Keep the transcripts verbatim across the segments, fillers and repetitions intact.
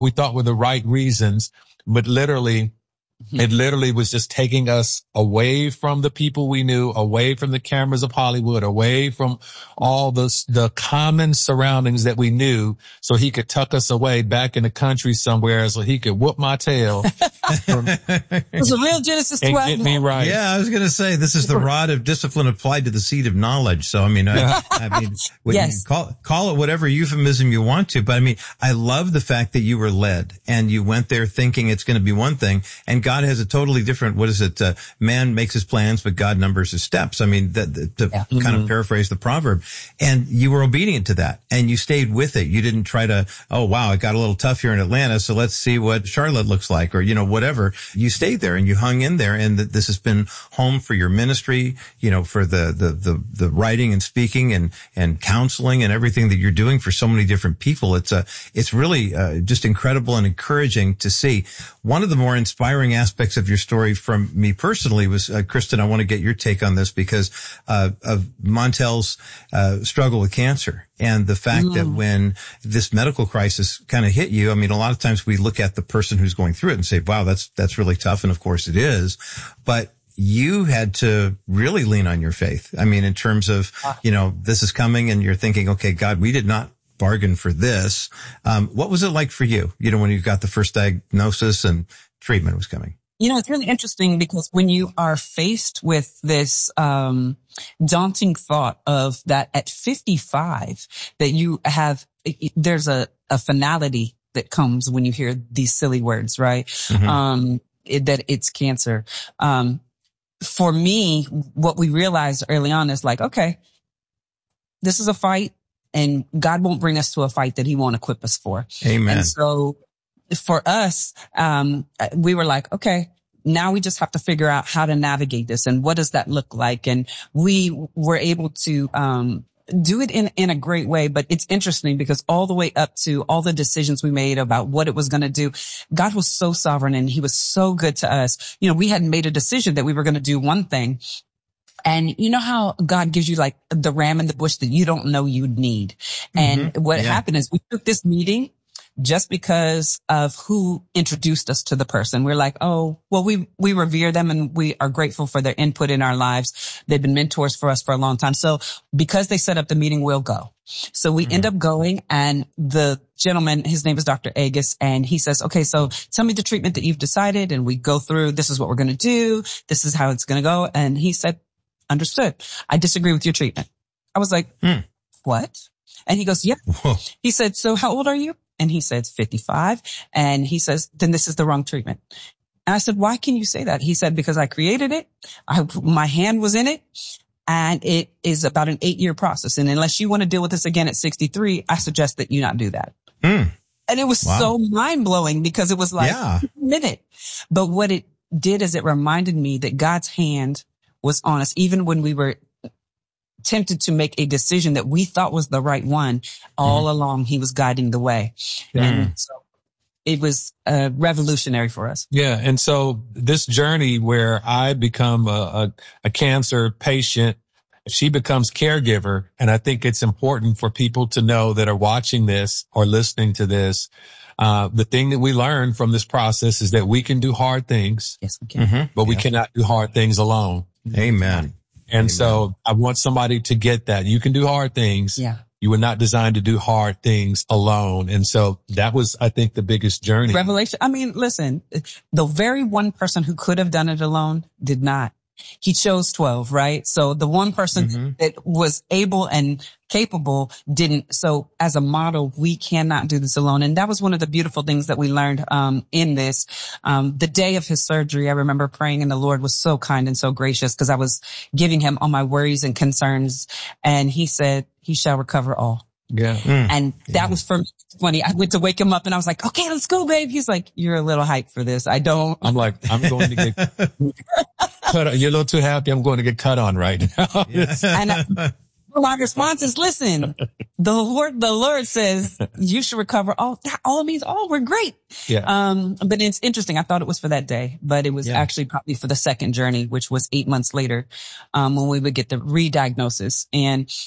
we thought were the right reasons, but literally, it literally was just taking us away from the people we knew, away from the cameras of Hollywood, away from all the, the common surroundings that we knew, so he could tuck us away back in the country somewhere so he could whoop my tail. It was a real Genesis twelve. And get me right. Yeah, I was going to say, this is the rod of discipline applied to the seed of knowledge. So, I mean, I, I mean, when yes. you call, call it whatever euphemism you want to, but I mean, I love the fact that you were led and you went there thinking it's going to be one thing, and God has a totally different, what is it? Uh, man makes his plans, but God numbers his steps. I mean, that, that, to yeah. kind mm-hmm. of paraphrase the proverb. And you were obedient to that, and you stayed with it. You didn't try to, oh wow, it got a little tough here in Atlanta, so let's see what Charlotte looks like, or, you know, whatever. You stayed there and you hung in there, and that this has been home for your ministry, you know, for the, the, the, the writing and speaking and, and counseling and everything that you're doing for so many different people. It's a, it's really, uh, just incredible and encouraging to see. One of the more inspiring aspects of your story from me personally was, uh, Kristen, I want to get your take on this because, uh, of Montel's, uh, struggle with cancer. And the fact mm. that when this medical crisis kind of hit you, I mean, a lot of times we look at the person who's going through it and say, wow, that's, that's really tough. And of course it is. But you had to really lean on your faith. I mean, in terms of, you know, this is coming and you're thinking, okay, God, we did not bargain for this. Um, what was it like for you, you know, when you got the first diagnosis and treatment was coming? You know, it's really interesting because when you are faced with this, um, daunting thought of that at fifty-five, that you have, there's a, a finality that comes when you hear these silly words, right? Mm-hmm. Um, it, that it's cancer. Um, for me, what we realized early on is like, okay, this is a fight, and God won't bring us to a fight that he won't equip us for. Amen. And so, for us, um, we were like, okay, now we just have to figure out how to navigate this and what does that look like? And we were able to, um, do it in, in a great way. But it's interesting because all the way up to all the decisions we made about what it was going to do, God was so sovereign and he was so good to us. You know, we hadn't made a decision that we were going to do one thing. And you know how God gives you like the ram in the bush that you don't know you'd need. And mm-hmm. what yeah. happened is we took this meeting just because of who introduced us to the person. We're like, oh, well, we, we revere them and we are grateful for their input in our lives. They've been mentors for us for a long time. So because they set up the meeting, we'll go. So we mm-hmm. end up going, and the gentleman, his name is Doctor Agus, and he says, okay, so tell me the treatment that you've decided. And we go through, this is what we're going to do. This is how it's going to go. And he said, understood. I disagree with your treatment. I was like, mm. what? And he goes, yeah. Whoa. He said, so how old are you? And he says fifty-five. And he says, then this is the wrong treatment. And I said, why can you say that? He said, because I created it. I, my hand was in it, and it is about an eight year process. And unless you want to deal with this again at sixty-three, I suggest that you not do that. Mm. And it was wow. so mind blowing because it was like, yeah. a minute. But what it did is it reminded me that God's hand was on us, even when we were tempted to make a decision that we thought was the right one. All mm. along, he was guiding the way. Yeah. And so it was uh, revolutionary for us. Yeah. And so this journey where I become a, a, a cancer patient, she becomes caregiver. And I think it's important for people to know that are watching this or listening to this. Uh, the thing that we learn from this process is that we can do hard things. Yes, we can. Mm-hmm. But we yeah. cannot do hard things alone. Amen. And Amen. So I want somebody to get that. You can do hard things. Yeah. You were not designed to do hard things alone. And so that was, I think, the biggest journey. Revelation. I mean, listen, the very one person who could have done it alone did not. He chose twelve, right? So the one person mm-hmm. that was able and capable didn't. So as a model, we cannot do this alone. And that was one of the beautiful things that we learned um in this. Um the day of his surgery, I remember praying, and the Lord was so kind and so gracious because I was giving him all my worries and concerns. And he said, he shall recover all. Yeah. Mm. And that yeah. was for me funny. I went to wake him up and I was like, okay, let's go, babe. He's like, you're a little hyped for this. I don't. I'm like, I'm going to get cut on. You're a little too happy. I'm going to get cut on right now. Yes. And I, my response is, listen, the Lord, the Lord says you should recover all. That all means all. We're great. Yeah. Um, but it's interesting. I thought it was for that day, but it was yeah. actually probably for the second journey, which was eight months later, um, when we would get the re-diagnosis. And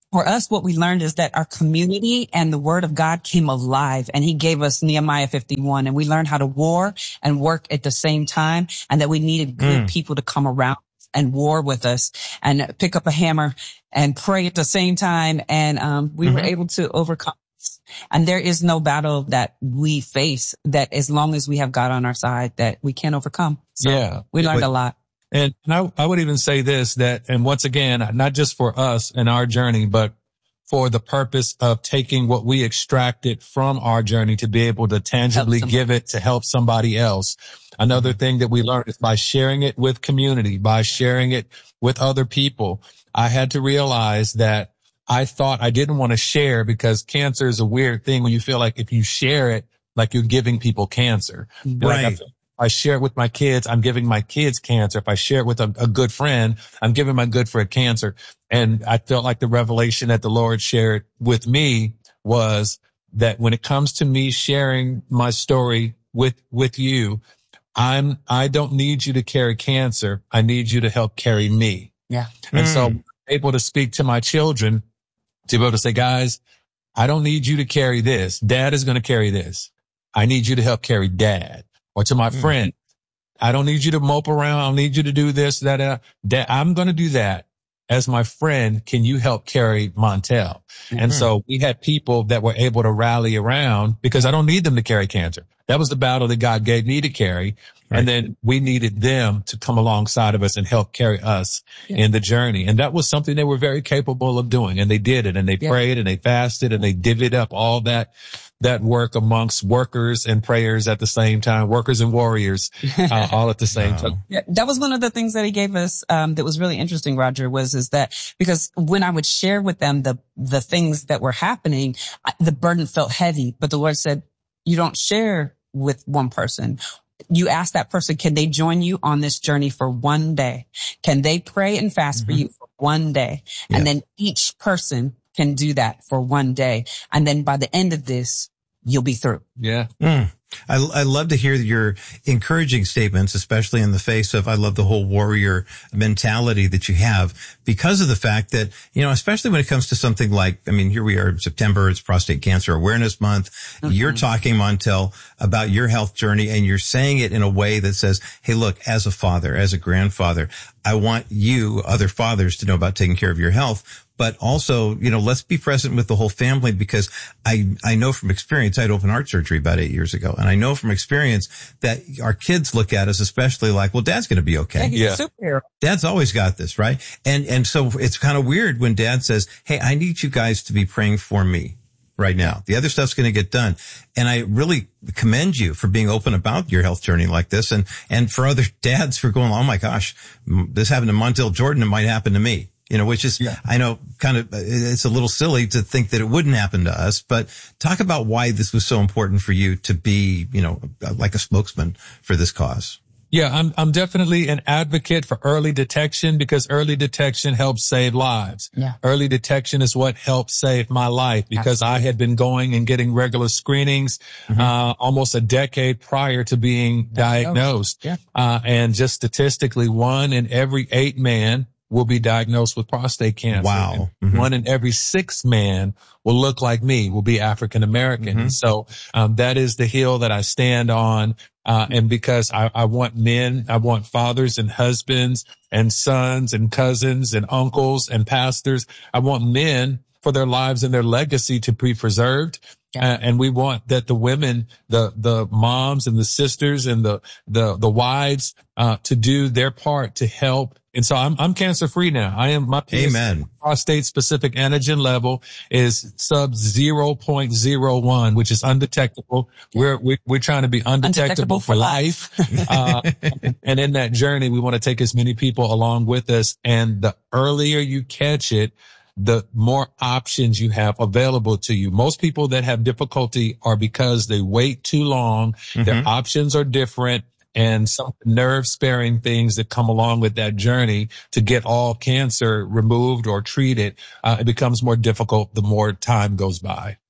For us, what we learned is that our community and the word of God came alive, and he gave us Nehemiah fifty-one, and we learned how to war and work at the same time, and that we needed good mm. people to come around and war with us and pick up a hammer and pray at the same time. And um, we mm-hmm. were able to overcome. And there is no battle that we face that, as long as we have God on our side, that we can't overcome. So yeah. we learned but, a lot. And, and I, I would even say this, that, and once again, not just for us and our journey, but for the purpose of taking what we extracted from our journey to be able to tangibly give it to help somebody else. Another mm-hmm. thing that we learned is by sharing it with community, by sharing it with other people. I had to realize that I thought I didn't want to share, because cancer is a weird thing when you feel like if you share it, like you're giving people cancer. Right. Like I, I share it with my kids, I'm giving my kids cancer. If I share it with a, a good friend, I'm giving my good friend cancer. And I felt like the revelation that the Lord shared with me was that when it comes to me sharing my story with, with you, I'm, I don't need you to carry cancer. I need you to help carry me. Yeah. And mm. so I'm able to speak to my children to be able to say, guys, I don't need you to carry this. Dad is going to carry this. I need you to help carry dad. Or to my mm. friend, I don't need you to mope around. I don't need you to do this, that, that. Dad, I'm going to do that. As my friend, can you help carry Montel? Mm-hmm. And so we had people that were able to rally around, because I don't need them to carry cancer. That was the battle that God gave me to carry. Right. And then we needed them to come alongside of us and help carry us yeah. in the journey. And that was something they were very capable of doing. And they did it, and they yeah. prayed and they fasted and they divvied up all that, that work amongst workers and prayers at the same time, workers and warriors, uh, all at the same wow. time. Yeah, that was one of the things that he gave us, um, that was really interesting, Roger, was, is that because when I would share with them the, the things that were happening, the burden felt heavy, but the Lord said, you don't share with one person. You ask that person, can they join you on this journey for one day? Can they pray and fast mm-hmm. for you for one day? Yeah. And then each person can do that for one day. And then by the end of this, you'll be through. Yeah. Mm. I, I love to hear your encouraging statements, especially in the face of, I love the whole warrior mentality that you have, because of the fact that, you know, especially when it comes to something like, I mean, here we are in September, it's Prostate Cancer Awareness Month. Mm-hmm. You're talking, Montel, about your health journey, and you're saying it in a way that says, hey, look, as a father, as a grandfather, I want you, other fathers, to know about taking care of your health. But also, you know, let's be present with the whole family, because I, I know from experience, I had open heart surgery about eight years ago. And I know from experience that our kids look at us, especially like, well, dad's going to be okay. Yeah, he's yeah. a superhero. Dad's always got this, right? And, and so it's kind of weird when dad says, hey, I need you guys to be praying for me right now. The other stuff's going to get done. And I really commend you for being open about your health journey like this. And, and for other dads for going, oh my gosh, this happened to Montel Jordan. It might happen to me. You know, which is, yeah. I know kind of, it's a little silly to think that it wouldn't happen to us, but talk about why this was so important for you to be, you know, like a spokesman for this cause. Yeah, I'm, I'm definitely an advocate for early detection, because early detection helps save lives. Yeah. Early detection is what helped save my life, because Absolutely. I had been going and getting regular screenings, mm-hmm. uh, almost a decade prior to being diagnosed. Yeah. Uh, and just statistically, one in every eight men will be diagnosed with prostate cancer. Wow. Mm-hmm. One in every six man will look like me, will be African American. Mm-hmm. So, um, that is the hill that I stand on. Uh, and because I, I want men, I want fathers and husbands and sons and cousins and uncles and pastors. I want men for their lives and their legacy to be preserved. Yeah. Uh, and we want that the women, the, the moms and the sisters and the, the, the wives, uh, to do their part to help. And so I'm, I'm cancer free now. I am, my Amen. prostate specific antigen level is sub zero point zero one, which is undetectable. We're, we're, we're trying to be undetectable, undetectable for life. uh, and in that journey, we want to take as many people along with us. And the earlier you catch it, the more options you have available to you. Most people that have difficulty are because they wait too long. Mm-hmm. Their options are different. And some nerve sparing things that come along with that journey to get all cancer removed or treated, uh, it becomes more difficult the more time goes by.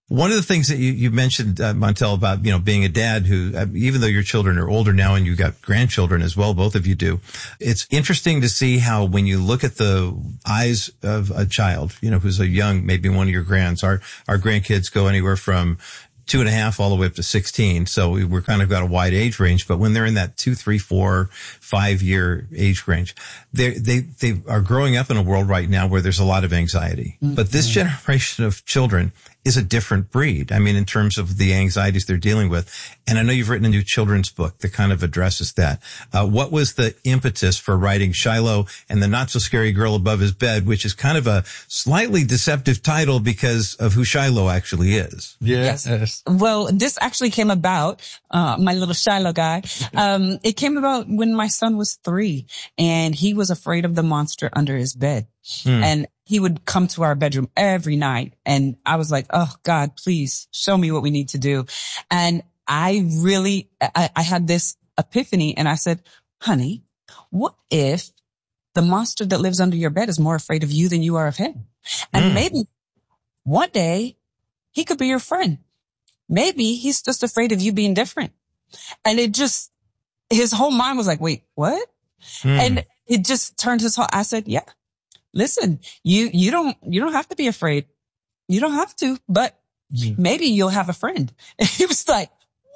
One of the things that you, you mentioned, uh, Montel, about, you know, being a dad who, uh, even though your children are older now and you've got grandchildren as well, both of you do, it's interesting to see how when you look at the eyes of a child, you know, who's a young, maybe one of your grands, our, our grandkids go anywhere from two and a half all the way up to sixteen. So we, we're kind of got a wide age range, but when they're in that two, three, four, five year age range, they, they, they are growing up in a world right now where there's a lot of anxiety. Mm-hmm. But this generation of children is a different breed. I mean, in terms of the anxieties they're dealing with. And I know you've written a new children's book that kind of addresses that. Uh, what was the impetus for writing Shiloh and the Not So Scary Girl Above His Bed, which is kind of a slightly deceptive title because of who Shiloh actually is? Yes. yes. Well, this actually came about, uh, my little Shiloh guy. Um, it came about when my son was three and he was afraid of the monster under his bed. Hmm. And he would come to our bedroom every night. And I was like, oh God, please show me what we need to do. And I really, I, I had this epiphany and I said, honey, what if the monster that lives under your bed is more afraid of you than you are of him? And mm. maybe one day he could be your friend. Maybe he's just afraid of you being different. And it just, his whole mind was like, wait, what? Mm. And it just turned his whole, I said, yeah. Listen, you, you don't, you don't have to be afraid. You don't have to, but mm. maybe you'll have a friend. He was like,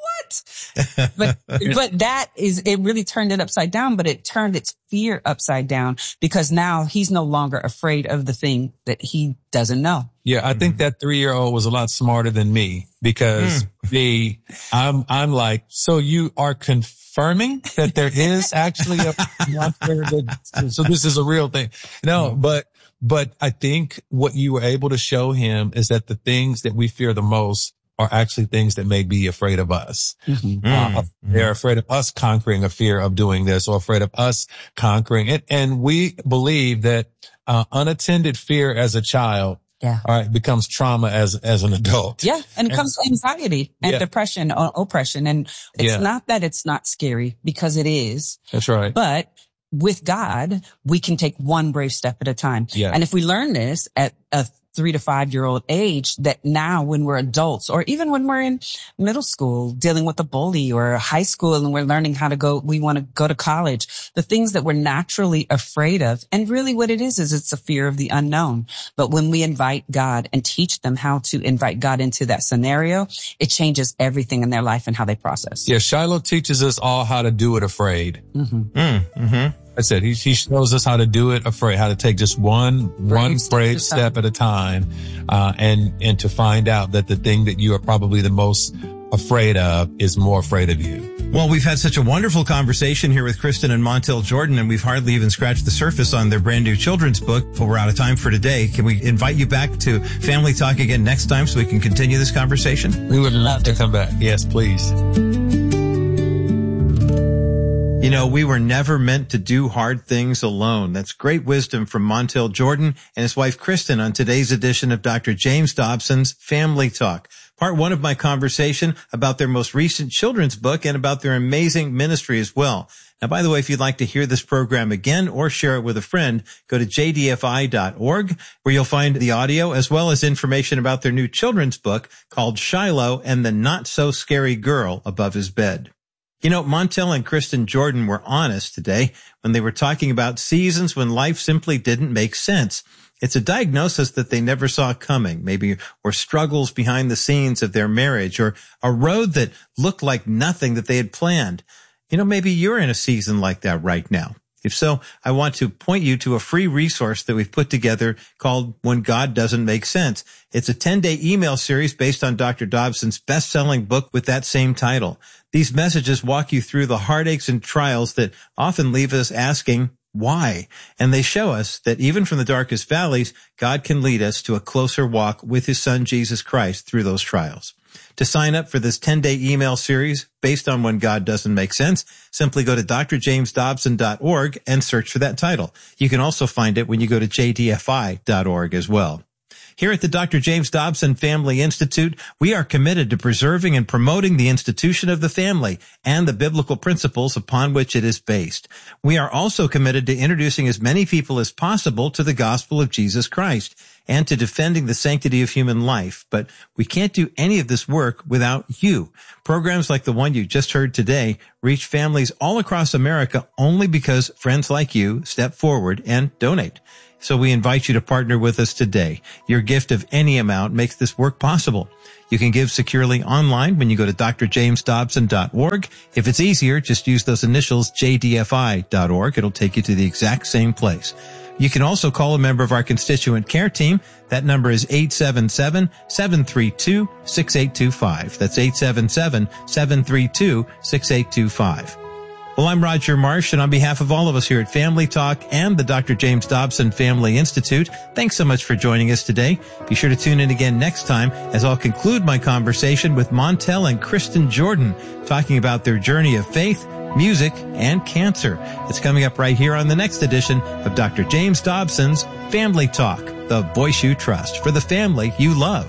what? But, but that is, it really turned it upside down, but it turned its fear upside down because now he's no longer afraid of the thing that he doesn't know. Yeah. I think that three year old was a lot smarter than me because mm. the, I'm, I'm like, so you are confirming that there is actually a monster that, so this is a real thing. No, but, but I think what you were able to show him is that the things that we fear the most are actually things that may be afraid of us. Mm-hmm. Uh, they're afraid of us conquering a fear of doing this or afraid of us conquering it. And we believe that, uh, unattended fear as a child, yeah. all right, becomes trauma as, as an adult. Yeah. And it comes to anxiety and yeah. depression or oppression. And it's yeah. not that it's not scary because it is. That's right. But with God, we can take one brave step at a time. Yeah. And if we learn this at a three to five year old age, that now when we're adults or even when we're in middle school dealing with a bully or high school and we're learning how to go, we want to go to college, the things that we're naturally afraid of. And really what it is, is it's a fear of the unknown. But when we invite God and teach them how to invite God into that scenario, it changes everything in their life and how they process. Yeah. Shiloh teaches us all how to do it afraid. Mm-hmm. Mm, mm-hmm. I said, he, he shows us how to do it afraid, how to take just one, brave one brave step at a time, uh, and, and to find out that the thing that you are probably the most afraid of is more afraid of you. Well, we've had such a wonderful conversation here with Kristen and Montel Jordan, and we've hardly even scratched the surface on their brand new children's book, but we're out of time for today. Can we invite you back to Family Talk again next time so we can continue this conversation? We would love to come back. Yes, please. You know, we were never meant to do hard things alone. That's great wisdom from Montel Jordan and his wife Kristen on today's edition of Doctor James Dobson's Family Talk. Part one of my conversation about their most recent children's book and about their amazing ministry as well. Now, by the way, if you'd like to hear this program again or share it with a friend, go to j d f i dot org where you'll find the audio as well as information about their new children's book called Shiloh and the Not So Scary Girl Above His Bed. You know, Montel and Kristen Jordan were honest today when they were talking about seasons when life simply didn't make sense. It's a diagnosis that they never saw coming, maybe, or struggles behind the scenes of their marriage, or a road that looked like nothing that they had planned. You know, maybe you're in a season like that right now. If so, I want to point you to a free resource that we've put together called When God Doesn't Make Sense. It's a ten-day email series based on Doctor Dobson's best-selling book with that same title. These messages walk you through the heartaches and trials that often leave us asking, why? And they show us that even from the darkest valleys, God can lead us to a closer walk with his son, Jesus Christ, through those trials. To sign up for this ten-day email series based on When God Doesn't Make Sense, simply go to d r james dobson dot org and search for that title. You can also find it when you go to j d f i dot org as well. Here at the Doctor James Dobson Family Institute, we are committed to preserving and promoting the institution of the family and the biblical principles upon which it is based. We are also committed to introducing as many people as possible to the gospel of Jesus Christ and to defending the sanctity of human life. But we can't do any of this work without you. Programs like the one you just heard today reach families all across America only because friends like you step forward and donate. So we invite you to partner with us today. Your gift of any amount makes this work possible. You can give securely online when you go to d r james dobson dot org. If it's easier, just use those initials j d f i dot org. It'll take you to the exact same place. You can also call a member of our constituent care team. That number is eight seven seven, seven three two, six eight two five. That's eight seven seven, seven three two, six eight two five. Well, I'm Roger Marsh, and on behalf of all of us here at Family Talk and the Doctor James Dobson Family Institute, thanks so much for joining us today. Be sure to tune in again next time as I'll conclude my conversation with Montel and Kristen Jordan talking about their journey of faith, music, and cancer. It's coming up right here on the next edition of Doctor James Dobson's Family Talk, the voice you trust for the family you love.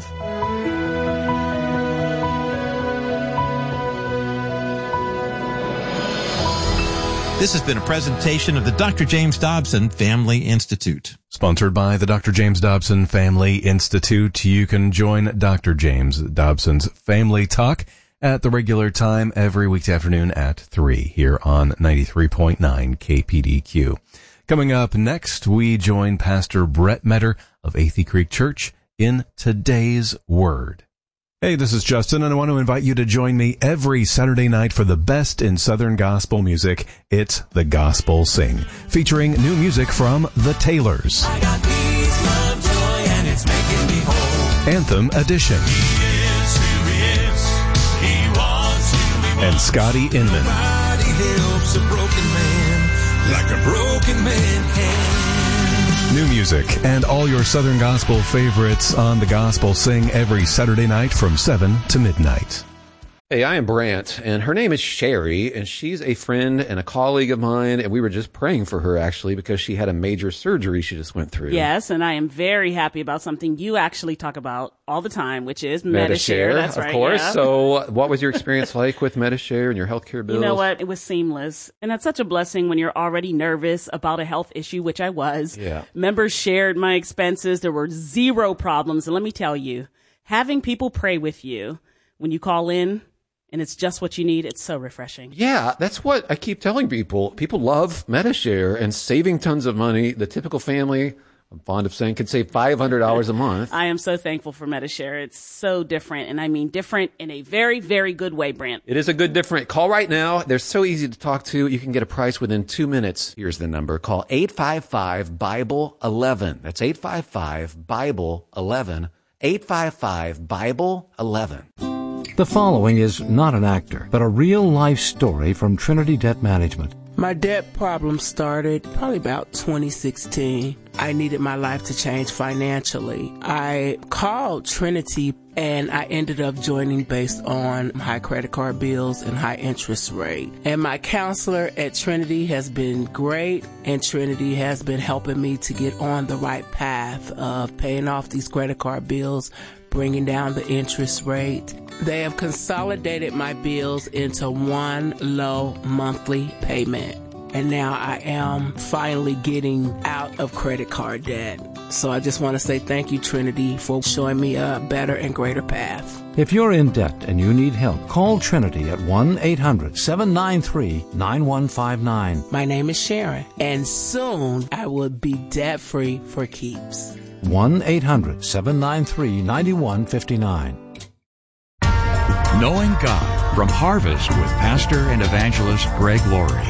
This has been a presentation of the Doctor James Dobson Family Institute. Sponsored by the Doctor James Dobson Family Institute. You can join Doctor James Dobson's Family Talk at the regular time every weekday afternoon at three here on ninety-three point nine K P D Q. Coming up next, we join Pastor Brett Metter of Athey Creek Church in Today's Word. Hey, this is Justin, and I want to invite you to join me every Saturday night for the best in Southern gospel music. It's The Gospel Sing, featuring new music from The Taylors. I got peace, love, joy, and it's making me whole. Anthem Edition. He is who he is. He was who he was. And Scotty Inman. Nobody helps a broken man like a broken man can. New music and all your Southern Gospel favorites on The Gospel Sing every Saturday night from seven to midnight. Hey, I am Brant, and her name is Sherry, and she's a friend and a colleague of mine, and we were just praying for her, actually, because she had a major surgery she just went through. Yes, and I am very happy about something you actually talk about all the time, which is Medi-Share. That's of right, course. Yeah. So what was your experience like with Medi-Share and your healthcare bills? You know what? It was seamless, and that's such a blessing when you're already nervous about a health issue, which I was. Yeah. Members shared my expenses. There were zero problems, and let me tell you, having people pray with you when you call in, and it's just what you need, it's so refreshing. Yeah, that's what I keep telling people. People love Medi-Share and saving tons of money. The typical family, I'm fond of saying, can save five hundred dollars a month. I am so thankful for Medi-Share. It's so different, and I mean different in a very, very good way, Brant. It is a good different. Call right now. They're so easy to talk to. You can get a price within two minutes. Here's the number. Call eight five five, Bible eleven. That's eight five five, Bible eleven. eight five five, Bible eleven. The following is not an actor, but a real-life story from Trinity Debt Management. My debt problem started probably about twenty sixteen. I needed my life to change financially. I called Trinity and I ended up joining based on high credit card bills and high interest rate. And my counselor at Trinity has been great, and Trinity has been helping me to get on the right path of paying off these credit card bills, bringing down the interest rate. They have consolidated my bills into one low monthly payment. And now I am finally getting out of credit card debt. So I just want to say thank you, Trinity, for showing me a better and greater path. If you're in debt and you need help, call Trinity at one eight hundred, seven nine three, nine one five nine. My name is Sharon, and soon I will be debt-free for keeps. one eight hundred, seven nine three, nine one five nine. Knowing God from Harvest with Pastor and Evangelist Greg Laurie.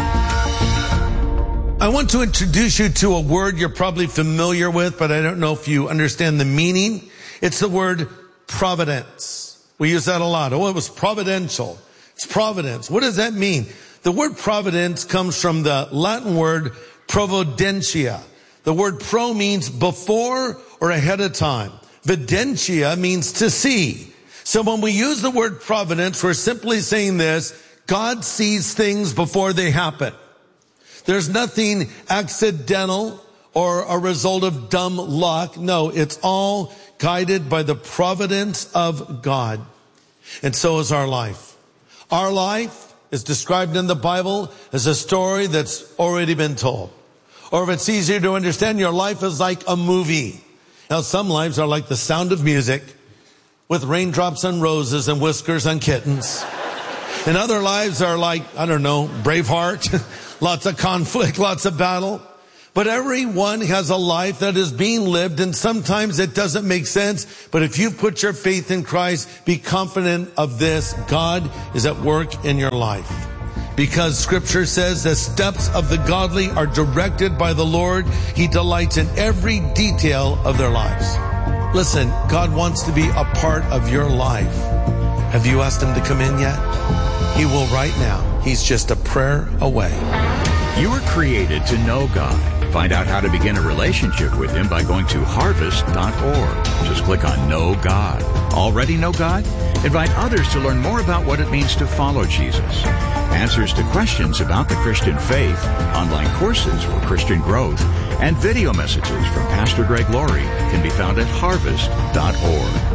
I want to introduce you to a word you're probably familiar with, but I don't know if you understand the meaning. It's the word providence. We use that a lot. Oh, it was providential. It's providence. What does that mean? The word providence comes from the Latin word providentia. The word pro means before or ahead of time. Videntia means to see. So when we use the word providence, we're simply saying this: God sees things before they happen. There's nothing accidental or a result of dumb luck. No, it's all guided by the providence of God. And so is our life. Our life is described in the Bible as a story that's already been told. Or if it's easier to understand, your life is like a movie. Now, some lives are like The Sound of Music, with raindrops on roses and whiskers on kittens. And other lives are like, I don't know, Braveheart, lots of conflict, lots of battle. But everyone has a life that is being lived, and sometimes it doesn't make sense. But if you put your faith in Christ, be confident of this: God is at work in your life. Because Scripture says the steps of the godly are directed by the Lord. He delights in every detail of their lives. Listen, God wants to be a part of your life. Have you asked Him to come in yet? He will right now. He's just a prayer away. You were created to know God. Find out how to begin a relationship with Him by going to harvest dot org. Just click on Know God. Already know God? Invite others to learn more about what it means to follow Jesus. Answers to questions about the Christian faith, online courses for Christian growth, and video messages from Pastor Greg Laurie can be found at harvest dot org.